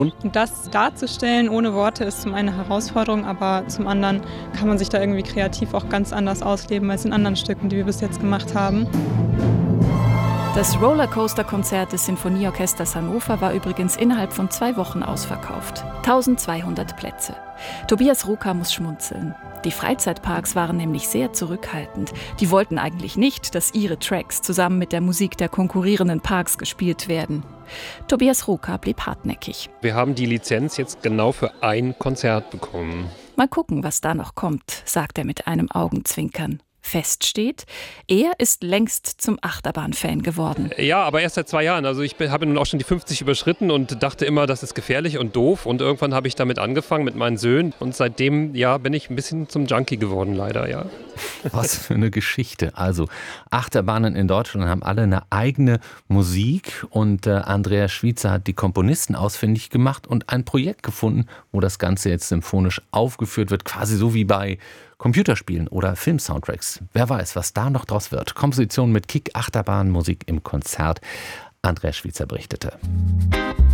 Und das darzustellen ohne Worte ist zum einen eine Herausforderung, aber zum anderen kann man sich da irgendwie kreativ auch ganz anders ausleben als in anderen Stücken, die wir bis jetzt gemacht haben. Das Rollercoaster-Konzert des Sinfonieorchesters Hannover war übrigens innerhalb von 2 Wochen ausverkauft. 1200 Plätze. Tobias Ruka muss schmunzeln. Die Freizeitparks waren nämlich sehr zurückhaltend. Die wollten eigentlich nicht, dass ihre Tracks zusammen mit der Musik der konkurrierenden Parks gespielt werden. Tobias Ruka blieb hartnäckig. Wir haben die Lizenz jetzt genau für ein Konzert bekommen. Mal gucken, was da noch kommt, sagt er mit einem Augenzwinkern. Fest steht, er ist längst zum Achterbahn-Fan geworden. Ja, aber erst seit 2 Jahren. Also ich habe nun auch schon die 50 überschritten und dachte immer, das ist gefährlich und doof. Und irgendwann habe ich damit angefangen mit meinen Söhnen. Und seitdem bin ich ein bisschen zum Junkie geworden, leider, ja. Was für eine Geschichte. Also Achterbahnen in Deutschland haben alle eine eigene Musik. Und Andreas Schwiezer hat die Komponisten ausfindig gemacht und ein Projekt gefunden, wo das Ganze jetzt symphonisch aufgeführt wird. Quasi so wie bei Computerspielen oder Filmsoundtracks. Wer weiß, was da noch draus wird. Komposition mit Kick, Achterbahn, Musik im Konzert. Andreas Schwiezer berichtete.